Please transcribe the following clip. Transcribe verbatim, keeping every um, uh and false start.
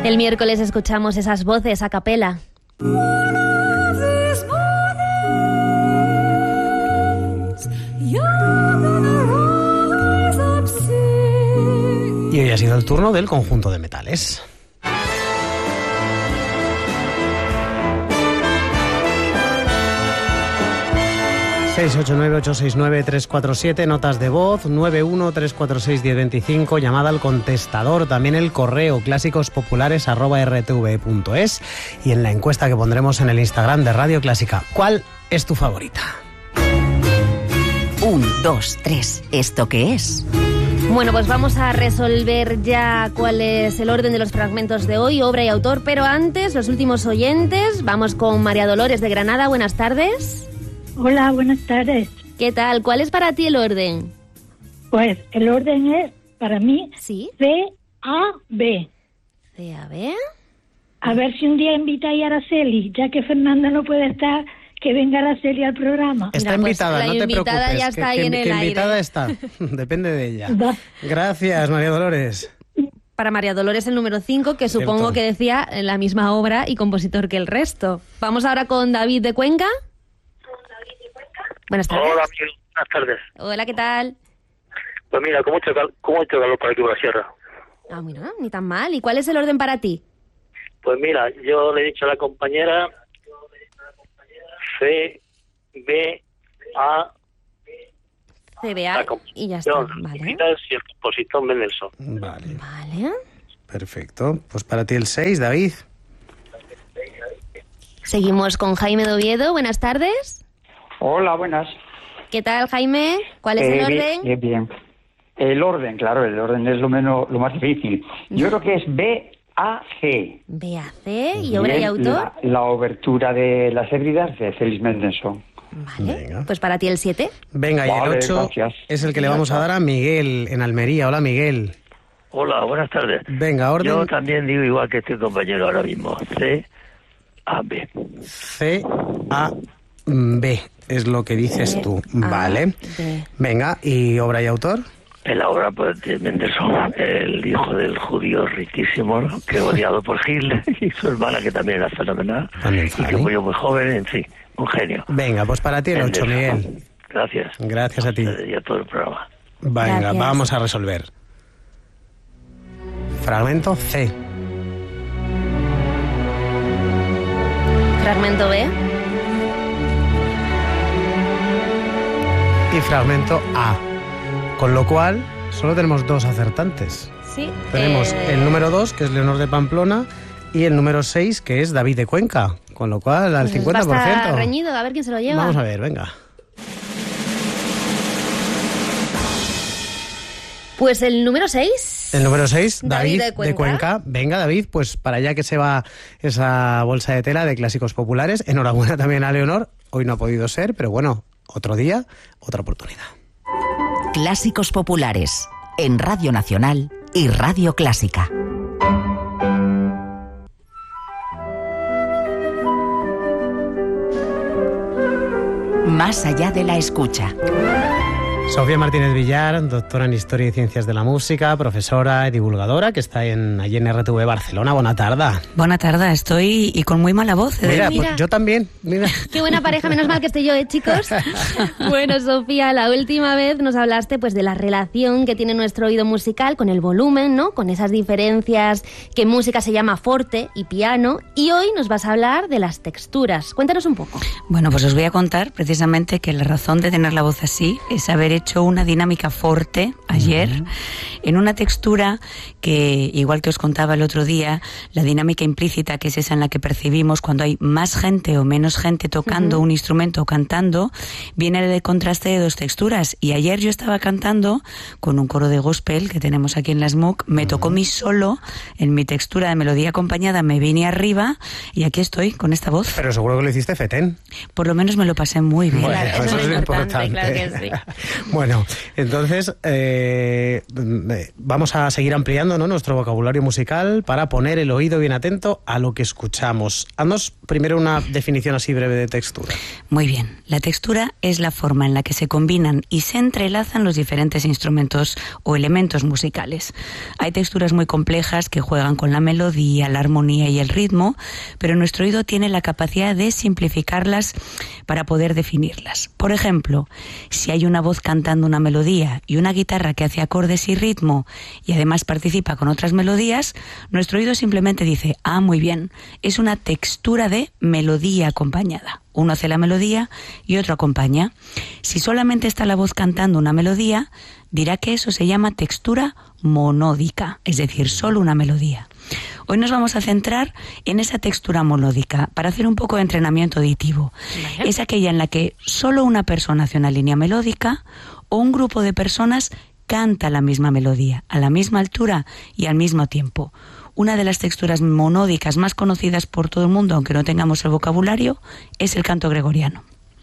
El miércoles escuchamos esas voces a capela. Y hoy ha sido el turno del conjunto de metales. seis ocho nueve ocho seis nueve tres cuatro siete, notas de voz, nueve uno tres cuatro seis uno cero dos cinco, llamada al contestador, también el correo clásicos-populares arroba r t v punto es y en la encuesta que pondremos en el Instagram de Radio Clásica. ¿Cuál es tu favorita? Un, dos, tres. ¿Esto qué es? Bueno, pues vamos a resolver ya cuál es el orden de los fragmentos de hoy, obra y autor, pero antes, los últimos oyentes. Vamos con María Dolores de Granada. Buenas tardes. Hola, buenas tardes. ¿Qué tal? ¿Cuál es para ti el orden? Pues el orden es, para mí, ¿Sí? C A B. C A B. A ver si un día invitáis a Araceli, ya que Fernanda no puede estar, que venga Araceli al programa. Está Mira, pues invitada, la no te invitada preocupes. ya está que, ahí que, en el que aire. invitada está, depende de ella. Va. Gracias, María Dolores. Para María Dolores el número cinco, que supongo Cierto. que decía en la misma obra y compositor que el resto. Vamos ahora con David de Cuenca. Buenas tardes. Hola, Miguel. Buenas tardes. Hola, ¿qué tal? Pues mira, ¿cómo mucho, cal- con mucho calor por aquí por la sierra. Ah, mira, ni tan mal. ¿Y cuál es el orden para ti? Pues mira, yo le he dicho a la compañera C, B, A, C B la A y ya está. composición, Vale. y el compositor Mendelssohn. Vale, Vale. perfecto. Pues para ti el seis, David. Seguimos con Jaime de Oviedo. Buenas tardes. Hola, buenas. ¿Qué tal, Jaime? ¿Cuál es Eh, el bien, orden? Bien, bien. El orden, claro, el orden es lo menos, lo más difícil. Yo creo que es B A C. B A C y obra y Bien, autor. La, la obertura de las Hébridas de Félix Mendelssohn. Vale. Venga. Pues para ti el siete. Venga, y el Vale, ocho gracias. es el que le vamos a dar a Miguel en Almería. Hola, Miguel. Hola, buenas tardes. Venga, orden Yo también digo igual que este compañero ahora mismo. C, A, B. C A B es lo que dices tú. A, Vale. B. Venga, ¿y obra y autor? En la obra pues, de Mendelssohn, el hijo del judío riquísimo, ¿no? Que odiado por Hitler, y su hermana, que también era fenomenal, También y fue, que ¿eh? murió muy joven, en fin, un genio. Venga, pues para ti el ocho, Mendelssohn. Miguel. Gracias. Gracias a ti. Y a todo el programa. Venga, Gracias. vamos a resolver. Fragmento C. Fragmento B. Y fragmento A. Con lo cual, solo tenemos dos acertantes. Sí. Tenemos eh, el número dos, que es Leonor de Pamplona, y el número seis, que es David de Cuenca. Con lo cual, al pues cincuenta por va a estar ciento. reñido, a ver quién se lo lleva. Vamos a ver, venga. Pues el número seis. El número seis, David David, de de, Cuenca. Cuenca. Venga, David, pues para allá que se va esa bolsa de tela de clásicos populares. Enhorabuena también a Leonor. Hoy no ha podido ser, pero bueno, otro día, otra oportunidad. Clásicos populares en Radio Nacional y Radio Clásica. Más allá de la escucha. Sofía Martínez Villar, doctora en Historia y Ciencias de la Música, profesora y divulgadora, que está en, allí en R T V Barcelona. Buena tarde. Buena tarde, estoy y con muy mala voz. ¿eh? Mira, Mira. pues yo también. Mira. Qué buena pareja, menos mal que estoy yo, ¿eh, chicos? Bueno, Sofía, la última vez nos hablaste pues de la relación que tiene nuestro oído musical con el volumen, ¿no? Con esas diferencias que en música se llama forte y piano. Y hoy nos vas a hablar de las texturas. Cuéntanos un poco. Bueno, pues os voy a contar precisamente que la razón de tener la voz así es haber hecho una dinámica forte ayer uh-huh. en una textura que, igual que os contaba el otro día, la dinámica implícita, que es esa en la que percibimos cuando hay más gente o menos gente tocando uh-huh. un instrumento o cantando, viene del contraste de dos texturas. Y ayer yo estaba cantando con un coro de gospel que tenemos aquí en la S M U C, me uh-huh. tocó mi solo en mi textura de melodía acompañada, me vine arriba y aquí estoy con esta voz. Pero seguro que lo hiciste fetén. Por lo menos me lo pasé muy bien. Bueno, Claro, eso es lo importante. claro que sí. Bueno, entonces eh, vamos a seguir ampliando, ¿no?, nuestro vocabulario musical para poner el oído bien atento a lo que escuchamos. Haznos primero una definición así breve de textura. Muy bien. La textura es la forma en la que se combinan y se entrelazan los diferentes instrumentos o elementos musicales. Hay texturas muy complejas que juegan con la melodía, la armonía y el ritmo, pero nuestro oído tiene la capacidad de simplificarlas para poder definirlas. Por ejemplo, si hay una voz cantando una melodía y una guitarra que hace acordes y ritmo y además participa con otras melodías, nuestro oído simplemente dice, ah, muy bien, es una textura de melodía acompañada. Uno hace la melodía y otro acompaña. Si solamente está la voz cantando una melodía, dirá que eso se llama textura monódica, es decir, solo una melodía. Hoy nos vamos a centrar en esa textura monódica para hacer un poco de entrenamiento auditivo. Vale. Es aquella en la que solo una persona hace una línea melódica o un grupo de personas canta la misma melodía, a la misma altura y al mismo tiempo. Una de las texturas monódicas más conocidas por todo el mundo, aunque no tengamos el vocabulario, es el canto gregoriano.